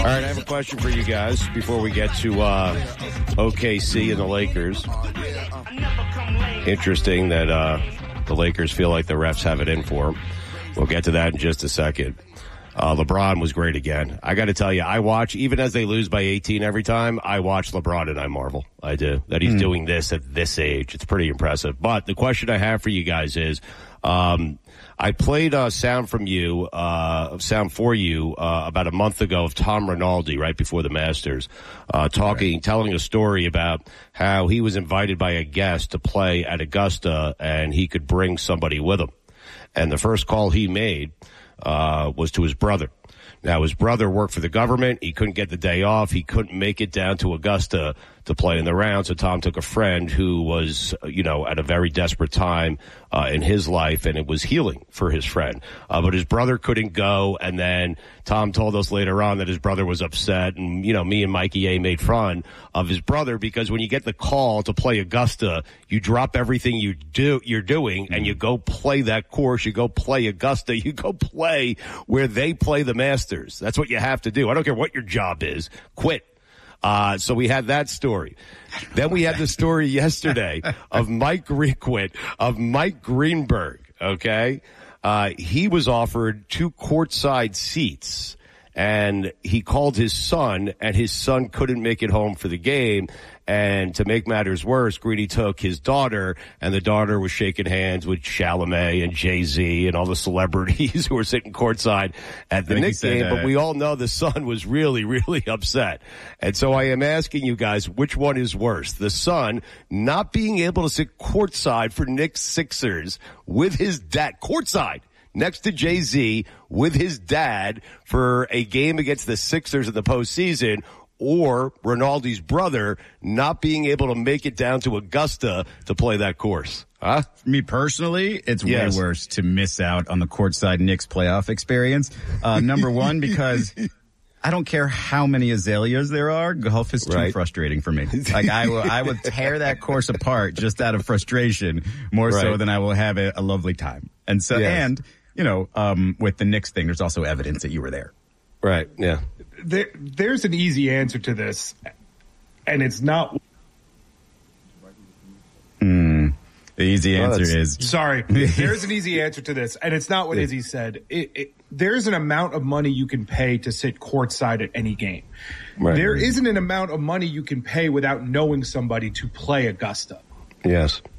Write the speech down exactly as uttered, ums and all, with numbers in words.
All right, I have a question for you guys before we get to uh, O K C and the Lakers. Interesting that uh, the Lakers feel like the refs have it in for them. We'll get to that in just a second. Uh, LeBron was great again. I got to tell you, I watch, even as they lose by eighteen every time, I watch LeBron and I marvel. I do. That he's mm. doing this at this age. It's pretty impressive. But the question I have for you guys is, um, I played uh, sound from you, uh, sound for you uh, about a month ago of Tom Rinaldi right before the Masters, uh, talking, right. telling a story about how he was invited by a guest to play at Augusta and he could bring somebody with him. And the first call he made uh was to his brother. Now, his brother worked for the government. He couldn't get the day off. He couldn't make it down to Augusta to play in the round. So Tom took a friend who was, you know, at a very desperate time uh, in his life, and it was healing for his friend. Uh, but his brother couldn't go. And then Tom told us later on that his brother was upset. And, you know, me and Mikey A made fun of his brother because when you get the call to play Augusta, you drop everything you do, you're doing and you go play that course. You go play Augusta. You go play where they play the Masters. That's what you have to do. I don't care what your job is. Quit. Uh, so we had that story. Then we had the story yesterday of Mike Requit, of Mike Greenberg, okay? Uh, he was offered two courtside seats, and he called his son, and his son couldn't make it home for the game. And to make matters worse, Greedy took his daughter, and the daughter was shaking hands with Chalamet and Jay-Z and all the celebrities who were sitting courtside at the Knicks game. But we all know the son was really, really upset. And so I am asking you guys, which one is worse? The son not being able to sit courtside for Knicks Sixers with his dad, courtside, next to Jay-Z with his dad for a game against the Sixers in the postseason, or Rinaldi's brother not being able to make it down to Augusta to play that course. Huh? For me personally, it's yes. way worse to miss out on the courtside Knicks playoff experience. Uh, number one, because I don't care how many azaleas there are, golf is too right. frustrating for me. Like I will, I would tear that course apart just out of frustration, more right. so than I will have a, a lovely time. And so, yes. and, you know, um, with the Knicks thing, there's also evidence that you were there. Right, yeah. There, there's an easy answer to this, and it's not. Mm, the easy answer oh, is. Sorry. There's an easy answer to this, and it's not what Izzy said. It, it, there's an amount of money you can pay to sit courtside at any game. Right. There isn't an amount of money you can pay without knowing somebody to play Augusta. Yes.